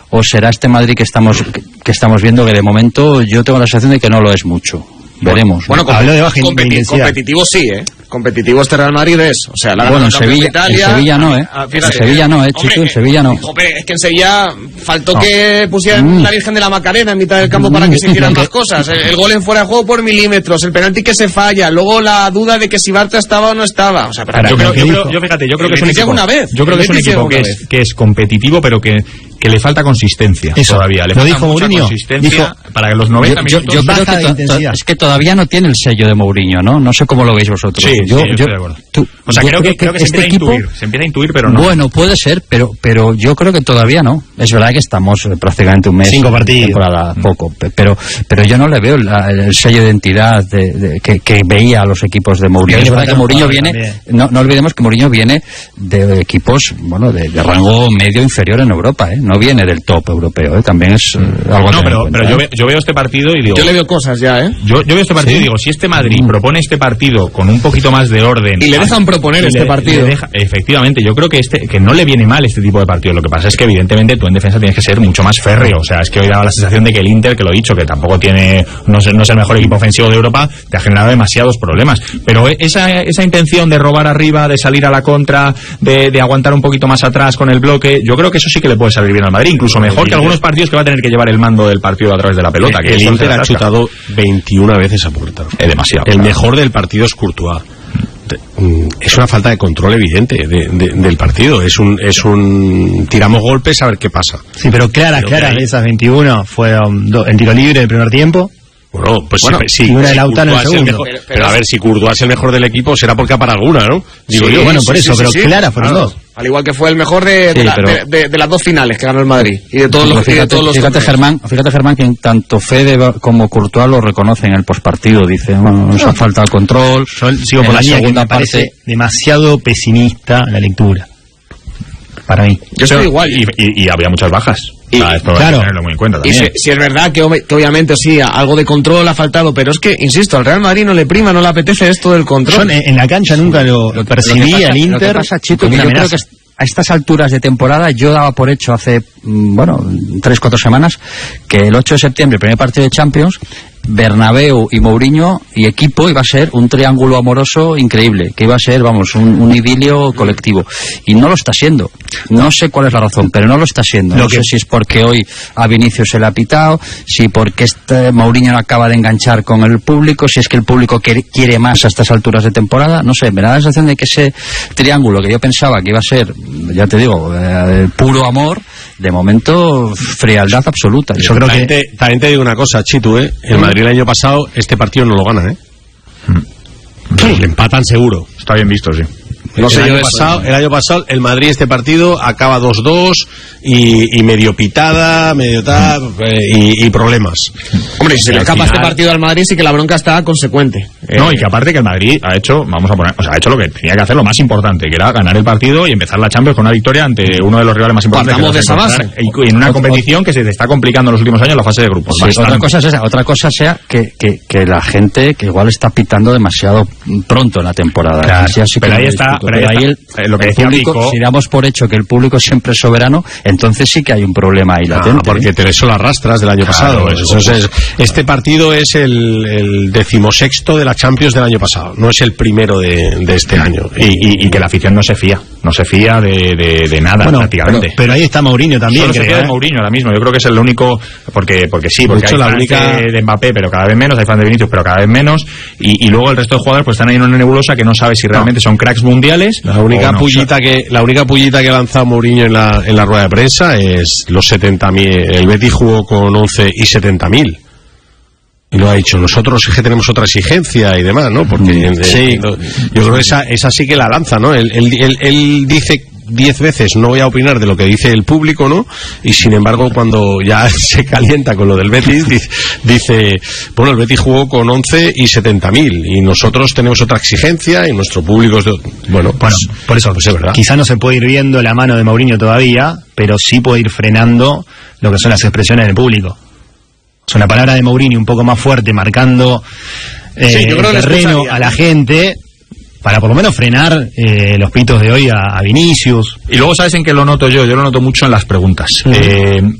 o será este Madrid que estamos viendo, que de momento yo tengo la sensación de que no lo es mucho. Veremos. Bueno, competitivo sí, competitivo este Real Madrid es. O sea, en Sevilla no, en Sevilla no, Chico, en Sevilla no. Es que en Sevilla faltó que pusieran la Virgen de la Macarena en mitad del campo para que se hicieran más cosas. El gol en fuera de juego por milímetros, el penalti que se falla, luego la duda de que si Bartra estaba o no estaba. O sea, yo creo que es un equipo. Yo creo que es un equipo que es competitivo, pero que le falta consistencia. Eso todavía. Le lo falta dijo mucha Mourinho. Consistencia para los 90 minutos. Yo creo que es que todavía no tiene el sello de Mourinho, ¿no? No sé cómo lo veis vosotros. Sí, yo estoy de acuerdo. Creo que este equipo se empieza a intuir, pero no. Bueno, puede ser, pero yo creo que todavía no. Es verdad que estamos prácticamente un mes. 5 partidos. Temporada, poco. Pero yo no le veo el sello de identidad que veía a los equipos de Mourinho. Es verdad que Mourinho viene, no olvidemos que Mourinho viene de equipos, bueno, de rango medio inferior en Europa, no viene del top europeo, también es algo. No, pero yo veo este partido y digo. Yo le veo cosas ya, Yo veo este partido y digo, si este Madrid propone este partido con un poquito más de orden. Y le dejan proponer este partido. Efectivamente, yo creo que no le viene mal este tipo de partido. Lo que pasa es que evidentemente tú en defensa tienes que ser mucho más férreo. O sea, es que hoy daba la sensación de que el Inter, que lo he dicho, que tampoco no es el mejor equipo ofensivo de Europa, te ha generado demasiados problemas. Pero esa intención de robar arriba, de salir a la contra, de aguantar un poquito más atrás con el bloque, yo creo que eso sí que le puede salir bien al Madrid, incluso mejor que algunos partidos que va a tener que llevar el mando del partido a través de la pelota. El Inter ha chutado 21 veces a puerta. Es demasiado. El mejor del partido es Courtois. Es una falta de control evidente del partido. Es un tiramos golpes a ver qué pasa. Sí, pero claras de esas 21 fueron en tiro libre el primer tiempo. Bueno, sí. Y una de Lautaro en el segundo. Pero a ver, si Courtois es el mejor del equipo, será porque para alguna, ¿no? Digo yo. Bueno, por eso, pero claras fueron dos. Al igual que fue el mejor de las dos finales que ganó el Madrid. Y de todos los fíjate Germán, que tanto Fede como Courtois lo reconocen en el postpartido. Dice, nos ha faltado el control. Yo sigo por la línea que me parece demasiado pesimista la lectura. Para mí. Yo estoy igual. Y había muchas bajas. Esto claro. hay que tenerlo muy en cuenta también. Si es verdad que obviamente sí, algo de control ha faltado, pero es que, insisto, al Real Madrid no le prima, no le apetece esto del control. Yo en la cancha nunca lo percibí al Inter. Lo que pasa, Chico, que yo creo que a estas alturas de temporada yo daba por hecho hace 3-4 semanas que el 8 de septiembre, el primer partido de Champions, Bernabéu y Mourinho y equipo iba a ser un triángulo amoroso increíble, que iba a ser, un idilio colectivo, y no lo está siendo. No sé cuál es la razón, pero no lo está siendo. No sé si es porque hoy a Vinicius se le ha pitado, si porque Mourinho no acaba de enganchar con el público, si es que el público quiere más a estas alturas de temporada, no sé, me da la sensación de que ese triángulo que yo pensaba que iba a ser, ya te digo, puro amor, de momento frialdad absoluta. Yo creo que también te digo una cosa, Chitu, el Madrid el año pasado este partido no lo gana, le empatan seguro. Está bien visto, sí. No sé, el año pasado el Madrid este partido acaba 2-2 y medio pitada, medio tal, y problemas. Hombre, si se le escapa este partido al Madrid, sí que la bronca está consecuente. No, y que aparte que el Madrid ha hecho, ha hecho lo que tenía que hacer, lo más importante, que era ganar el partido y empezar la Champions con una victoria ante uno de los rivales más importantes. Partamos de esa base. Y en una competición que se te está complicando en los últimos años, la fase de grupos. Sí, otra cosa sea que la gente que igual está pitando demasiado pronto en la temporada. Claro, pero ahí está. Pero ahí lo que decía público, Pico, si damos por hecho que el público siempre es soberano, entonces sí que hay un problema ahí latente. Porque te eso las rastras del año pasado. Entonces, este partido es el 16º de la Champions del año pasado, no es el primero de este año. Y que la afición no se fía de nada, prácticamente. Pero ahí está Mourinho también. Solo se fía de Mourinho ahora mismo. Yo creo que es el único, porque hay fans de Mbappé, pero cada vez menos, hay fans de Vinicius, pero cada vez menos, y luego el resto de jugadores pues están ahí en una nebulosa que no sabe si realmente son cracks mundiales. La única pullita que ha lanzado Mourinho en la rueda de prensa es los 70.000. El Betis jugó con 11 y 70.000. Y lo ha dicho, nosotros es que tenemos otra exigencia y demás, ¿no? Porque yo creo que esa sí que la lanza, ¿no? Él dice 10 veces no voy a opinar de lo que dice el público, ¿no? Y sin embargo cuando ya se calienta con lo del Betis dice, el Betis jugó con 11 y 70.000 y nosotros tenemos otra exigencia y nuestro público es de... por eso pues es verdad. Quizá no se puede ir viendo la mano de Mourinho todavía, pero sí puede ir frenando lo que son las expresiones del público. Es una palabra de Mourinho un poco más fuerte, marcando el terreno a la gente, para por lo menos frenar los pitos de hoy a Vinicius. Y luego, ¿sabes en qué lo noto yo? Yo lo noto mucho en las preguntas.